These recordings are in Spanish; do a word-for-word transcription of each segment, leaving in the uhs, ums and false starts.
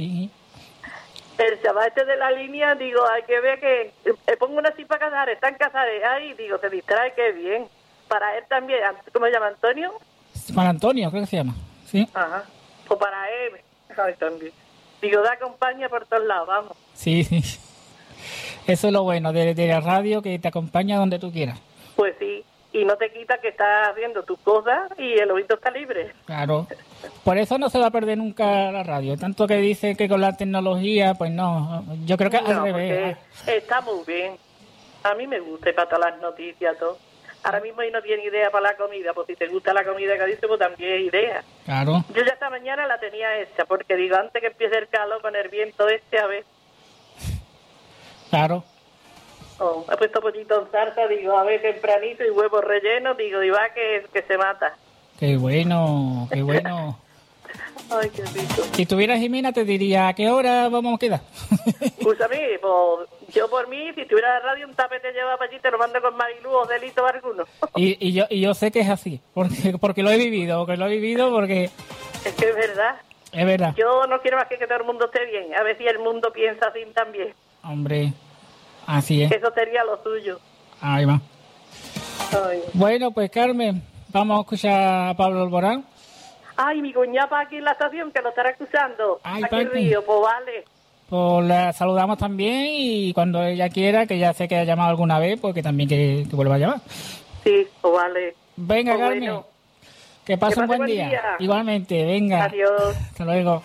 sí. El chaval este de la línea, digo, hay que ver que le pongo una así para casar, están casados ahí, digo, se distrae, qué bien. Para él también, ¿cómo se llama, Antonio? Juan Antonio, creo que se llama, sí. Ajá, o para él, ay, también. Digo, da compañía por todos lados, vamos. Sí, sí. Eso es lo bueno de, de la radio, que te acompaña donde tú quieras. Pues sí, y no te quita que estás haciendo tus cosas y el oído está libre. Claro. Por eso no se va a perder nunca la radio. Tanto que dice que con la tecnología, pues no. Yo creo que al No, revés. porque está muy bien. A mí me gusta para todas las noticias, todo. Ahora mismo ahí no tiene idea para la comida, pues si te gusta la comida que dice, pues también es idea. Claro. Yo ya esta mañana la tenía hecha, porque digo, antes que empiece el calor con el viento este, a ver. Claro. Oh, he puesto pollito en salsa, digo, a ver, tempranito y huevos rellenos, digo, y va que, que se mata. Qué bueno, qué bueno. Ay, qué rico. Si tuviera Jimena te diría, ¿a qué hora vamos a quedar? Escúchame, pues yo por mí, si tuviera la radio, un tapete lleva para allí, te lo mando con Marilú o delito alguno. y, y yo y yo sé que es así, porque porque lo he vivido, porque lo he vivido, porque Es que es verdad. es verdad. Yo no quiero más que que todo el mundo esté bien, a ver si el mundo piensa así también. Hombre, así es. Eso sería lo suyo. Ahí va. Ay, Bueno, pues Carmen, vamos a escuchar a Pablo Alborán. Ay mi cuñapa aquí en la estación, que lo estará escuchando. Ay, aquí en Paqui. Río, pues vale. Pues la saludamos también y cuando ella quiera, que ya sé que ha llamado alguna vez, pues que también que, que vuelva a llamar. Sí, pues vale. Venga, Pues Carmen, bueno. que pase Que un pase buen buen día. día. Igualmente, venga. Adiós. Hasta luego.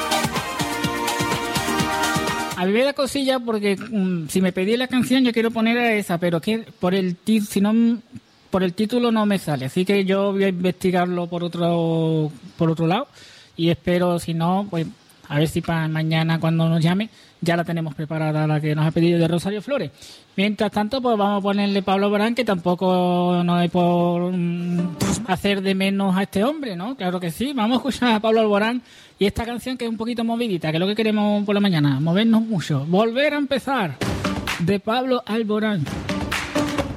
A mí me da cosilla porque um, si me pedí la canción yo quiero poner a esa, pero que por el ti- si no por el título no me sale, así que yo voy a investigarlo por otro por otro lado y espero, si no, pues a ver si para mañana cuando nos llame ya la tenemos preparada, la que nos ha pedido de Rosario Flores. Mientras tanto, pues vamos a ponerle Pablo Alborán, que tampoco no hay por um, hacer de menos a este hombre, ¿no? Claro que sí. Vamos a escuchar a Pablo Alborán y esta canción que es un poquito movidita, que es lo que queremos por la mañana, movernos mucho. Volver a empezar, de Pablo Alborán.